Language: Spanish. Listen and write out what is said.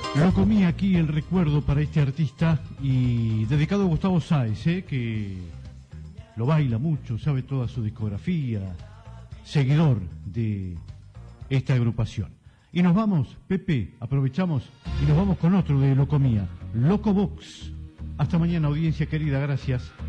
Lo comí aquí el recuerdo para este artista y dedicado a Gustavo Sáez, que lo baila mucho, sabe toda su discografía, seguidor de esta agrupación. Y nos vamos, Pepe, aprovechamos y nos vamos con otro de Lo Comía, Loco Box. Hasta mañana, audiencia querida, gracias.